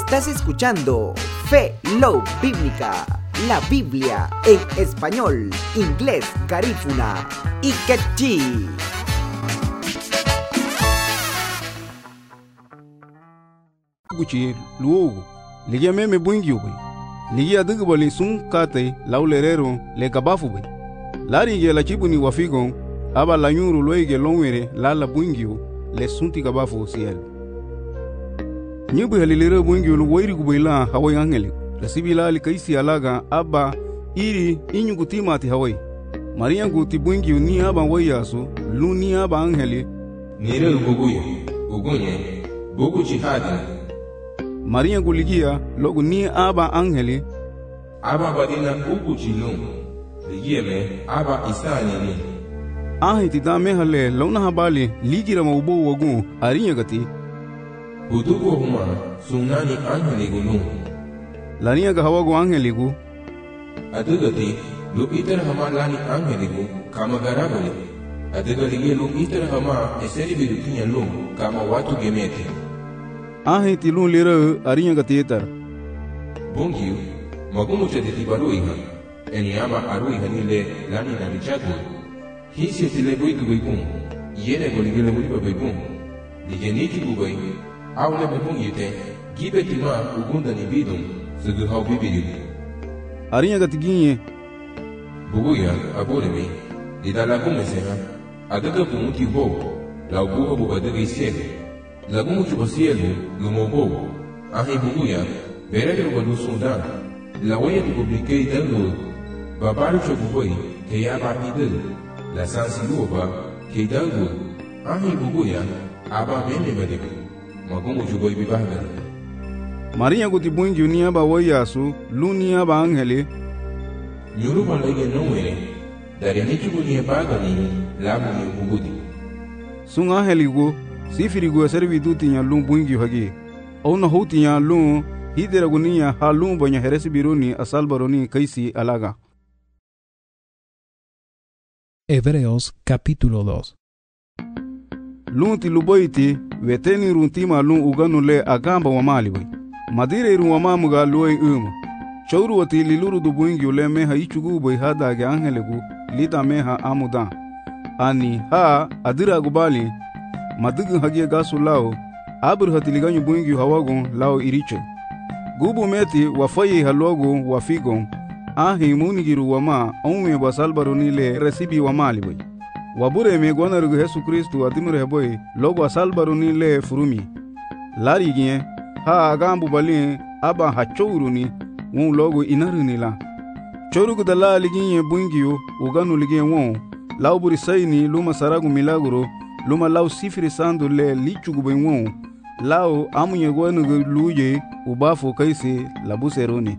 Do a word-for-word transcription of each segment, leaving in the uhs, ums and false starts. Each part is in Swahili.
Estás escuchando Fe Love Bíblica, la Biblia en español, inglés, garífuna y quechí. Gucci luogo ligia meme bungi bai ligia dugu bali sun kate laulerero le kabafu bai lari ge la chibuni wafigon aba la nyuru loige longwere la la bungi le sunti kabafu siel nyubu halilere bungi lu wairi kubaila hawai angeli la sibila li kaisi alaga aba iri inyu kutimati hawai maria guti bungi ni aba wayaso lu ni aba angeli nire buguyo ugunye bugu jihadi Maria guligia logo ni aba angeli aba badina ugu chilum ligie me aba isani ni ahi tidame hale launa habali ligira maubo wagu arinya gati budugo huma sunani angeli gulu lania ga hawago angeli gu adugati lu itar hama lani angeli gu kama garabale adugali lu itar hama eseri birutinya lu kama watu gemete ahi tilun lera arinya gatetar bongiu magumu chete tibaru iha eni ama aru iha nile lani na lichatu hisi tile boitu boipun yene goligele boitu boipun ligeniki bubai au le boipun yete gibe tima ugunda ni bidum sugu hau bibiru arinya gatiginye buguya abore mi didala kumeseha adaga pumuti ho la ubuha bubadaga isiege lagumu chubasielu lumobo ahi buguya berege wadu sundan la waya tu publiquei dando babaru choboi que ya batidel la sansiluba que dalgo ahi buguya aba meme medic magumu chuboi bibaga Maria guti bungi ni aba wayasu lu ni aba angeli nyuru balege nowere dari ni chubuni baga ni labu ni bugudi sun angeli go sifiri go servitu tinya lum bungi hagi ona hotinya lum hidera gunia halum banya heresi biruni asal baroni kaisi alaga. Hebreos capítulo dos. Lum ti luboiti veteni runtima lum uganu le agamba wa mali bai madire ru wa mamuga loy um chawru wati liluru du bungi le meha ichugu bai hada ga angelegu lida meha amuda ani ha adira gubali madugu hagie gasu lao abur hatiliganyu bungi hawagon lao iriche gubu meti wafaye halogo wafigon ahi munigiru wama onwe basalbaroni le resibi wamali boy wabure me gonarugo Yesu Kristu adimure boy logo asalbaroni le furumi lari gien ha agambu bali aba hachuruni won logo inaruni la chorugo dala liginye bungiyo uganu ligien won lauburi sayni luma saragu milagro luma lau sifiri sandu le lichugu benwon lau amunye gwanu luje ubafu kaisi labuseroni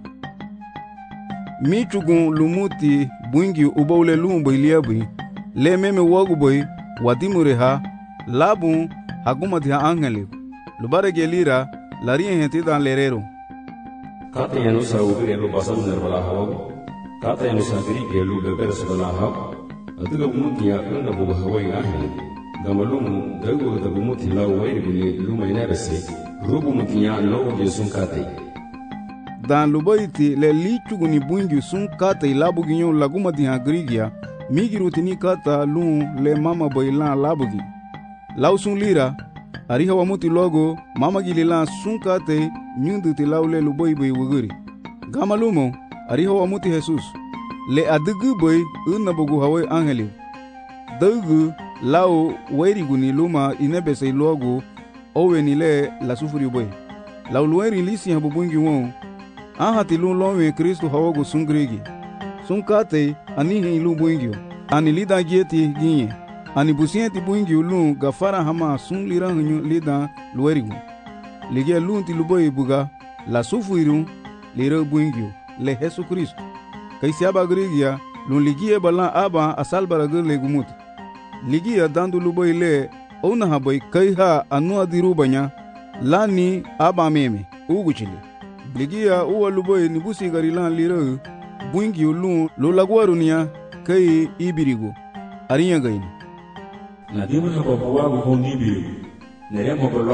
michugu lumuti bungi ubaule lumbo iliabi le meme wagu boy wadimure ha labu hagumati ha angeli lubare gelira larien henti dan lerero kata yanu sa ubire lu basam nerbala hawago kata yanu sa dirige lu beber sabala hawago aduga umutia unda buga hawai ahli gamalumu dago da bumuti law wayriguni luma inabase rubu mutiya law je sunkate dan lubaiti le lichuguni bungi sunkate labuginyo laguma dia grigia migirutini kata lu le mama boilan labugi law sun lira ariha wamuti logo mama gilila sunkate nyundu ti law le lubai boy wuguri gamalumu ariha wamuti Jesus le adugu boy unna bugu hawai angeli dagu lao wairiguni luma inebese logo oweni le la sufuri boy lao lueri lisi habubungi won ahati lu lowe Kristo hawago sungregi sunkate anihi lu bungio ani lida gieti ginye ani busienti bungio lu gafara hama sun lira hunyu lida luerigu ligia lunti luboy buga la sufuri lira bungio le Yesu Kristo kaisi aba grigia lu ligie bala aba asalbara gele gumuti ligia dandu luboy le ona haboy kaiha anu adirubanya lani aba meme uguchile ligia uwa luboy nibusi garilan lira bungi ulu lolagwarunia kai ibirigo arinya gaini na dima hapo kwa wangu honibiri neremo